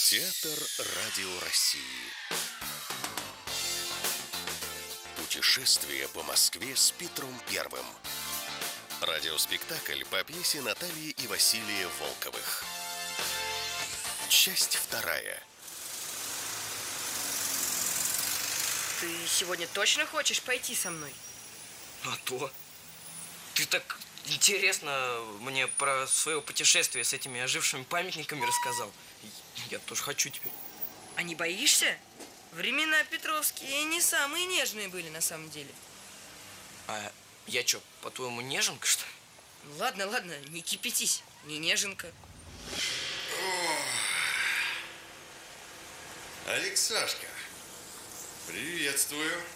Театр Радио России. Путешествие по Москве с Петром Первым. Радиоспектакль по пьесе Натальи и Василия Волковых. Часть вторая. Ты сегодня точно хочешь пойти со мной? А то. Ты так интересно мне про свое путешествие с этими ожившими памятниками рассказал. Я тоже хочу теперь. А не боишься? Времена Петровские не самые нежные были на самом деле. А я что, по-твоему, неженка, что ли? Ладно, не кипятись, не неженка. Алексашка, приветствую.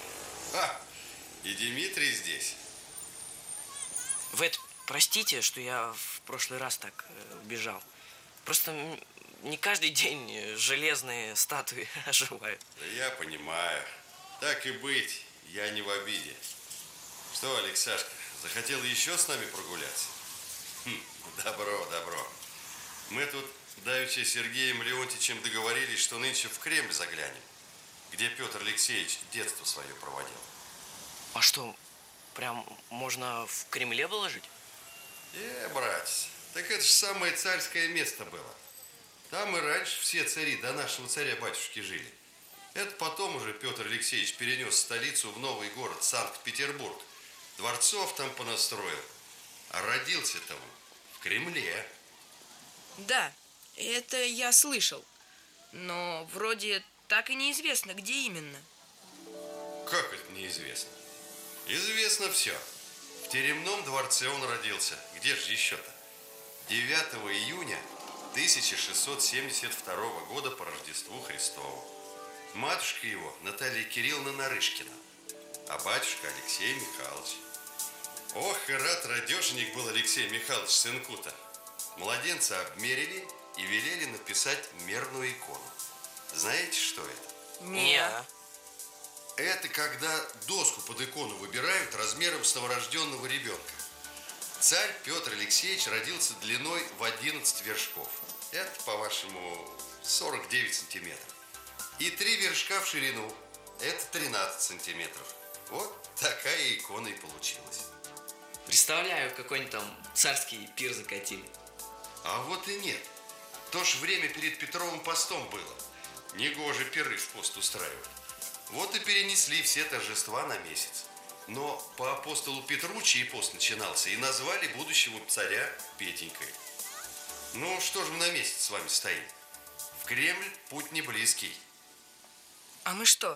И Дмитрий здесь. Вы это простите, что я в прошлый раз так убежал. Просто не каждый день железные статуи оживают. Да я понимаю. Так и быть, я не в обиде. Что, Алексашка, захотел еще с нами прогуляться? Добро. Мы тут давеча с Сергеем Леонтьевичем договорились, что нынче в Кремль заглянем, где Петр Алексеевич детство свое проводил. А что, прям можно в Кремле было жить? Братец, так это же самое царское место было. Там и раньше все цари до нашего царя-батюшки жили. Это потом уже Петр Алексеевич перенес столицу в новый город Санкт-Петербург. Дворцов там понастроил. А родился-то он в Кремле. Да, это я слышал. Но вроде так и неизвестно, где именно. Как это неизвестно? Известно все. В Теремном дворце он родился. Где же еще-то? 9 июня 1672 года по Рождеству Христову. Матушка его Наталья Кирилловна Нарышкина, а батюшка Алексей Михайлович. Ох, и рад радешенек был Алексей Михайлович сынку-то. Младенца обмерили и велели написать мерную икону. Знаете, что это? Не. Это когда доску под икону выбирают размером с новорожденного ребенка. Царь Петр Алексеевич родился длиной в 11 вершков. Это, по-вашему, 49 сантиметров. И 3 вершка в ширину. Это 13 сантиметров. Вот такая икона и получилась. Представляю, какой-нибудь там царский пир закатили. А вот и нет. То ж время перед Петровым постом было. Негоже пиры в пост устраивать. Вот и перенесли все торжества на месяц. Но по апостолу Петру, чей пост начинался, и назвали будущего царя Петенькой. Ну, что же мы на месяц с вами стоим? В Кремль путь не близкий. А мы что,